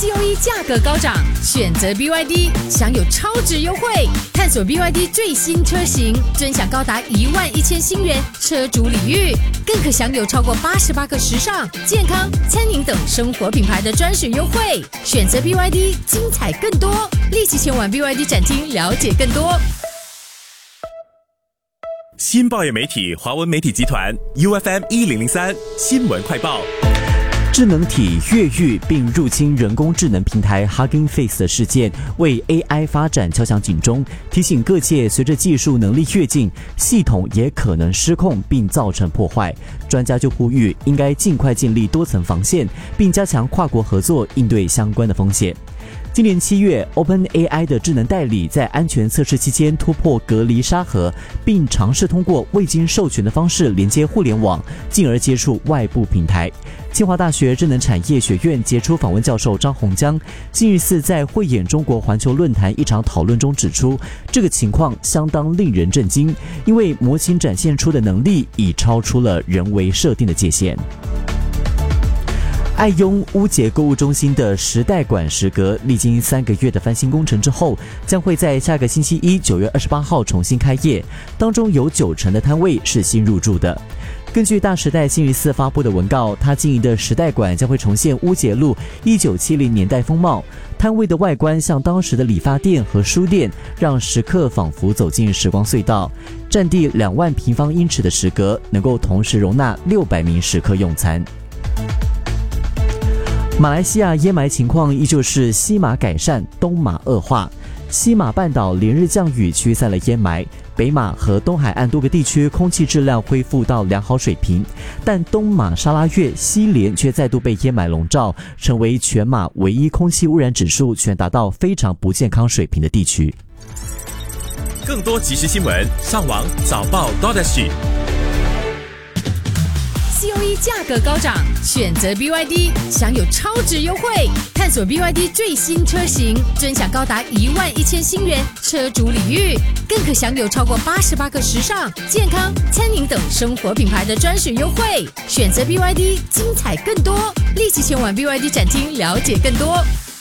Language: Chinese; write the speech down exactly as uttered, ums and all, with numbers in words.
C O E 价格高涨，选择 B Y D 享有超值优惠，探索 B Y D 最新车型，尊享高达一万一千新元车主礼遇，更可享有超过八十八个时尚、健康、餐饮等生活品牌的专属优惠。选择 B Y D， 精彩更多，立即前往 B Y D 展厅了解更多。 新报业媒体华文媒体集团 U F M 一零零三新闻快报。 智能体越狱并入侵人工智能平台 Hugging Face 的事件，为 A I 发展敲响警钟，提醒各界随着技术能力跃进，系统也可能失控并造成破坏。专家就呼吁，应该尽快建立多层防线，并加强跨国合作，应对相关的风险。今年七月 ，OpenAI 的智能代理在安全测试期间突破隔离沙盒，并尝试通过未经授权的方式连接互联网，进而接触外部平台。清华大学智能产业学院杰出访问教授张洪江近日四在慧眼中国环球论坛一场讨论中指出，这个情况相当令人震惊，因为模型展现出的能力已超出了人为设定的界限。爱雍乌节购物中心的时代馆食阁历经三个月的翻新工程之后，将会在下个星期一九月二十八号重新开业，当中有九成的摊位是新入驻的。根据大时代星期四发布的文告，他经营的时代馆将会重现乌节路一九七零年代风貌，摊位的外观像当时的理发店和书店，让食客仿佛走进时光隧道。占地两万平方英尺的食阁能够同时容纳六百名食客用餐。马来西亚烟霾情况依旧是西马改善，东马恶化。西马半岛连日降雨驱散了烟霾，北马和东海岸多个地区空气质量恢复到良好水平，但东马沙拉越、西连却再度被烟霾笼罩，成为全马唯一空气污染指数全达到非常不健康水平的地区。 更多即时新闻，上网早报 .sg。 C O E 价格高涨，选择 B Y D 享有超值优惠，探索 B Y D 最新车型，尊享高达一万一千新元车主礼遇，更可享有超过八十八个时尚、健康、餐饮等生活品牌的专属优惠。选择 B Y D， 精彩更多，立即前往 B Y D 展厅了解更多。